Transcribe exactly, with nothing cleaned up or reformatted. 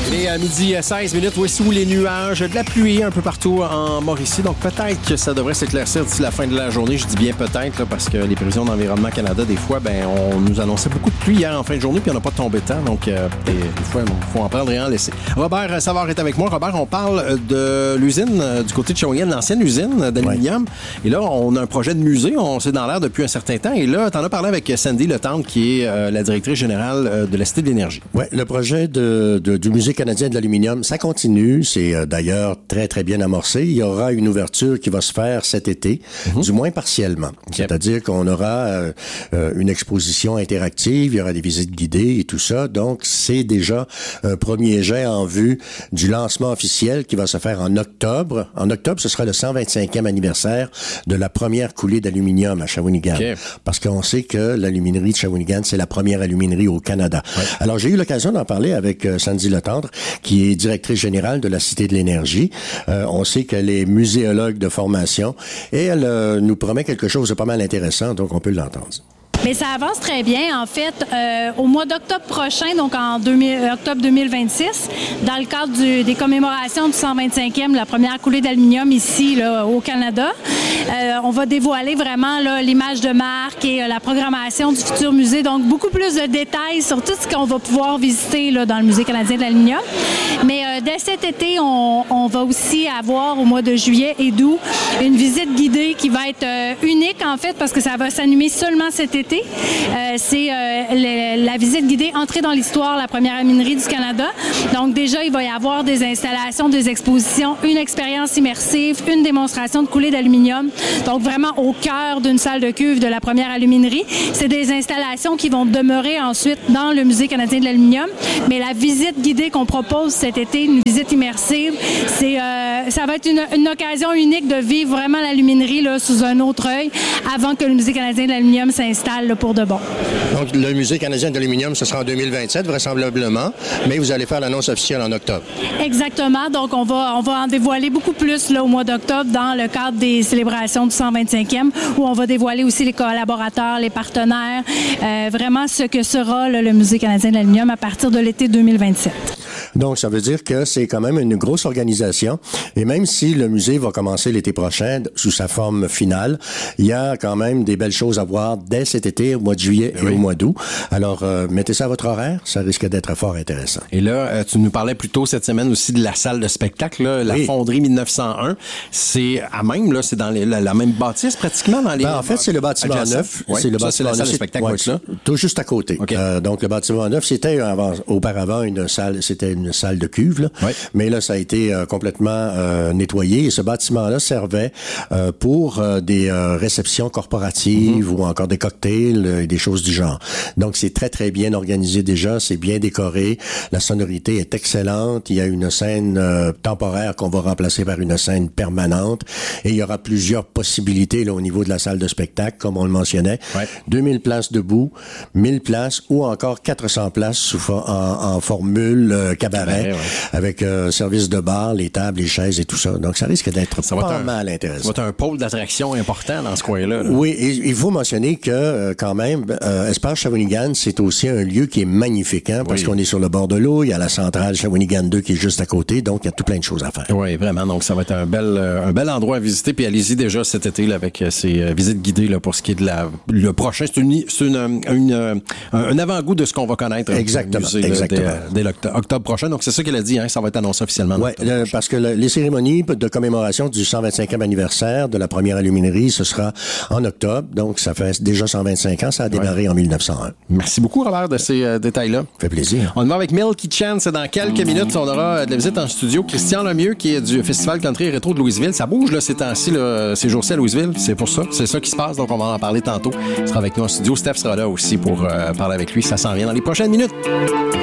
Il est à midi seize minutes, oui, sous les nuages, de la pluie un peu partout en Mauricie. Donc peut-être que ça devrait s'éclaircir d'ici la fin de la journée. Je dis bien peut-être là, parce que les prévisions d'Environnement Canada, des fois, ben, on nous annonçait beaucoup de pluie hier en fin de journée, puis on n'a pas tombé de temps. Donc euh, des, des fois, il faut en prendre et en laisser. Robert Savard est avec moi. Robert, on parle de l'usine euh, du côté de Shawinigan, l'ancienne usine d'aluminium. Ouais. Et là, on a un projet de musée. On s'est dans l'air depuis un certain temps. Et là, tu en as parlé avec Sandy Letendre, qui est euh, la directrice générale euh, de la Cité de l'Énergie. Oui, le projet de, de, du Musée canadien de l'aluminium, ça continue. C'est euh, d'ailleurs très, très bien amorcé. Il y aura une ouverture qui va se faire cet été, mm-hmm. du moins partiellement. Yep. C'est-à-dire qu'on aura euh, euh, une exposition interactive, il y aura des visites guidées et tout ça. Donc, c'est déjà un premier jet en vue du lancement officiel qui va se faire en octobre. En octobre, ce sera le cent vingt-cinquième anniversaire de la première coulée d'aluminium à Shawinigan. Okay. Parce qu'on sait que l'aluminerie de Shawinigan, c'est la première aluminerie au Canada. Ouais. Alors, j'ai eu l'occasion d'en parler avec euh, Sandy Letendre, qui est directrice générale de la Cité de l'Énergie. Euh, on sait qu'elle est muséologue de formation et elle euh, nous promet quelque chose de pas mal intéressant, donc on peut l'entendre. Mais ça avance très bien. En fait, euh, au mois d'octobre prochain, donc en deux mille, octobre deux mille vingt-six, dans le cadre du, des commémorations du cent vingt-cinquième, la première coulée d'aluminium ici là, au Canada, euh, on va dévoiler vraiment là, l'image de marque et euh, la programmation du futur musée. Donc, beaucoup plus de détails sur tout ce qu'on va pouvoir visiter là, dans le Musée canadien de l'aluminium. Mais euh, dès cet été, on, on va aussi avoir, au mois de juillet et d'août, une visite guidée qui va être euh, unique, en fait, parce que ça va s'animer seulement cet été. Euh, c'est euh, le, la visite guidée Entrée dans l'histoire, la première aluminerie du Canada. Donc déjà, il va y avoir des installations, des expositions, une expérience immersive, une démonstration de coulée d'aluminium. Donc vraiment au cœur d'une salle de cuve de la première aluminerie. C'est des installations qui vont demeurer ensuite dans le Musée canadien de l'aluminium. Mais la visite guidée qu'on propose cet été, une visite immersive, c'est, euh, ça va être une, une occasion unique de vivre vraiment l'aluminerie là, sous un autre œil avant que le Musée canadien de l'aluminium s'installe là, pour de bon. Donc, le Musée canadien de l'aluminium, ce sera en deux mille vingt-sept, vraisemblablement, mais vous allez faire l'annonce officielle en octobre. Exactement. Donc, on va, on va en dévoiler beaucoup plus là, au mois d'octobre dans le cadre des célébrations du cent vingt-cinquième, où on va dévoiler aussi les collaborateurs, les partenaires, euh, vraiment ce que sera là, le Musée canadien de l'aluminium à partir de l'été deux mille vingt-sept. Donc, ça veut dire que c'est quand même une grosse organisation. Et même si le musée va commencer l'été prochain sous sa forme finale, il y a quand même des belles choses à voir dès cet été, au mois de juillet et oui. au mois d'août. Alors, euh, mettez ça à votre horaire. Ça risque d'être fort intéressant. Et là, euh, tu nous parlais plus tôt cette semaine aussi de la salle de spectacle, là, la oui. Fonderie mille neuf cent un. C'est à même, là, c'est dans les, la, la même bâtisse pratiquement dans les... Ben, en fait, c'est le bâtiment adjacent. neuf. Oui. C'est le ça, bâtiment c'est la neuf. salle de spectacle, ouais, là. Tout juste à côté. Okay. Euh, donc, le bâtiment neuf, c'était avant, auparavant une salle, c'était une salle de cuve, là. Oui. Mais là, ça a été euh, complètement euh, nettoyé et ce bâtiment-là servait euh, pour euh, des euh, réceptions corporatives mm-hmm. ou encore des cocktails et euh, des choses du genre. Donc, c'est très, très bien organisé déjà, c'est bien décoré, la sonorité est excellente, il y a une scène euh, temporaire qu'on va remplacer par une scène permanente et il y aura plusieurs possibilités là, au niveau de la salle de spectacle, comme on le mentionnait. Ouais. deux mille places debout, mille places ou encore quatre cents places sous en, en formule euh, cabaret. Ouais, ouais. Avec euh, service de bar, les tables, les chaises et tout ça. Donc, ça risque d'être ça pas un, mal intéressant. Ça va être un pôle d'attraction important dans ce coin-là. Là. Oui, et il faut mentionner que, euh, quand même, euh, Espace Shawinigan, c'est aussi un lieu qui est magnifique, hein, parce oui. qu'on est sur le bord de l'eau, il y a la centrale Shawinigan deux qui est juste à côté, donc il y a tout plein de choses à faire. Oui, vraiment. Donc, ça va être un bel, euh, un bel endroit à visiter, puis allez-y déjà cet été là, avec euh, ces euh, visites guidées là, pour ce qui est de la... Le prochain, c'est, une, c'est une, une, euh, un avant-goût de ce qu'on va connaître. Exactement, musée, exactement. Là, dès, dès octobre prochain. Donc, c'est ça qu'elle a dit, hein, ça va être annoncé officiellement. Oui, parce que le, les cérémonies de commémoration du cent vingt-cinquième anniversaire de la première aluminerie, ce sera en octobre. Donc, ça fait déjà cent vingt-cinq ans. Ça a démarré ouais. en mille neuf cent un. Merci beaucoup, Robert, de ces euh, détails-là. Ça fait plaisir. On va avec Milky Chance. Dans quelques minutes, on aura de la visite en studio. Christian Lemieux, qui est du Festival Country Rétro de Louisville. Ça bouge, là, ces temps-ci, là, ces jours-ci à Louisville. C'est pour ça. C'est ça qui se passe. Donc, on va en parler tantôt. Il sera avec nous en studio. Steph sera là aussi pour euh, parler avec lui. Ça s'en vient dans les prochaines minutes.